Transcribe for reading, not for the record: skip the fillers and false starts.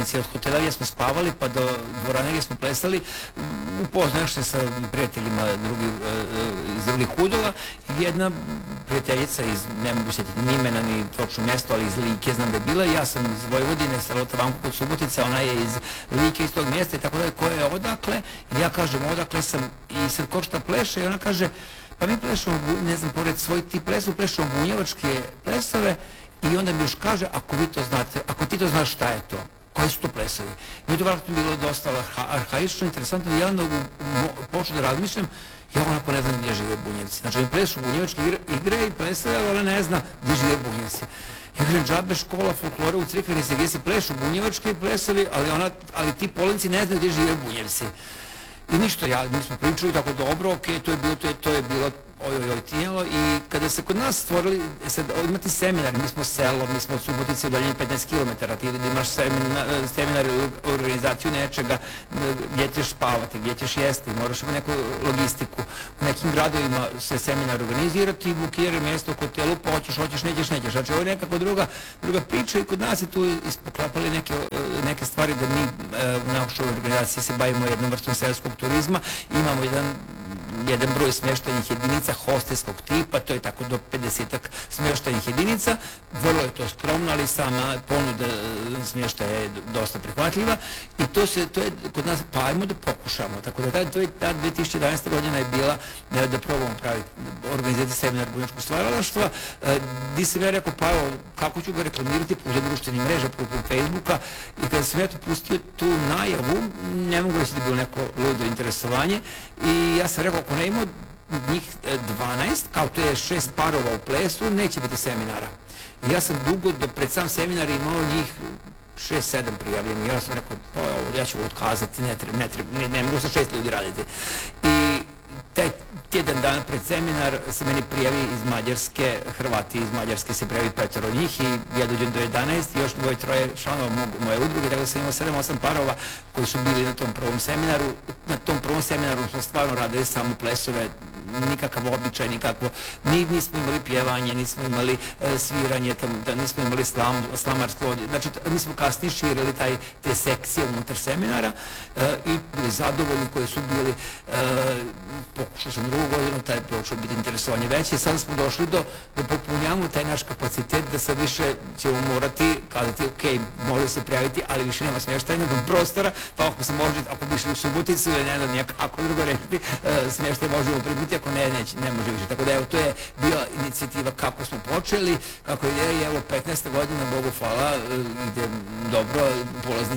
stanici od hotela gdje smo spavali pa do dvorane gdje smo plesali, upoznaš se sa prijateljima iz drugih udova. Jedna prijateljica iz, ne mogu sjetiti ni imena ni točno mjesto, ali iz Like znam da je bila. Ja sam iz Vojvodine, Salota Vanku kod Subotica, ona je iz Like, iz tog mjesta i tako da, koja je odakle. I ja kažem odakle sam i sad ko šta pleše i ona kaže pa mi plešemo, ne znam, pored svojih ti plešemo bunjevačke plesove i onda mi još kaže ako vi to znate, ako ti to znaš šta je to, koji su to plesovi. I to vratno bilo dosta arhaično, interesantno i ja onda počnu da razmišljam, ja onako ne znam gdje žive Bunjevci. Znači oni plešu bunjevačke igre i plesove, ali ona ne zna gdje žive Bunjevci. Ja kažem, džabe škola folklora u Crikvenici gdje se plešu bunjevački plesovi, ali ti polenci ne znaju gdje žive Bunjevci. I ništa, mi smo pričali tako dobro, ok, to je bilo tijelo i kada se kod nas stvorili, sad imati seminar, mi smo selo, mi smo od Subotice udaljeni 15 km, ti da imaš seminar u organizaciju nečega, gdje ćeš spavati, gdje ćeš jesti, moraš imati neku logistiku. U nekim gradovima se seminar organizirati i bukiraju mjesto u hotelu, pa hoćeš, nećeš. Znači ovo je nekako druga priča i kod nas je tu ispoklapali neke stvari da mi u našoj organizaciji se bavimo jednom vrstom seoskog turizma, imamo jedan broj smještajnih jedinica hostelskog tipa, to je tako do 50-ak smještajnih jedinica, vrlo je to skromno, ali sama ponuda smještaja je dosta prihvatljiva i to je kod nas, pa ajmo da pokušamo, tako da ta 2011. godina je bila da probamo praviti, organizati seminar bunjevačkog stvaralaštva, gdje sam ja rekao, pa evo, kako ću ga reklamirati putem društvenih mreža, putem Facebooka i kada sam ja to pustio tu najavu, ne mogu reći da je bilo neko ludo interesovanje i ja sam rekao, ako ne imamo njih 12, kao to je 6 parova u plesu, neće biti seminara. I ja sam dugo, pred sam seminar imao njih 6-7 prijavljeni. Ja sam rekao, ja ću otkazati, ne mogu sa 6 ljudi raditi. I taj tjedan dana pred seminar se meni prijavi iz Mađarske, Hrvati iz Mađarske se prijavi 5 od njih i ja dođem do 11 i još 2-3 članova moje udruge, tako da sam imao 7-8 parova koji su bili na tom prvom seminaru. Na tom prvom seminaru smo stvarno radili samo plesove, nikakav običaj, nismo imali pjevanje, nismo imali sviranje, nismo imali slamarstvo, znači mi smo kasnije širili te sekcije unutar seminara i bili zadovoljni koji su bili, pokušao sam drugu godinu, taj je počeo biti interesovanje veće i sad smo došli da popunjamo taj naš kapacitet, da sad više ćemo morati kazati, ok, može se prijaviti, ali više nema smještajnog prostora, pa ako bi išli u Suboticu ili ne znam nijekako drugo reći, smještaj možemo primiti, ako ne može više. Tako da evo, to je bila inicijativa kako smo počeli, kako je, evo, 15. godina, Bogu hvala, ide dobro, polazni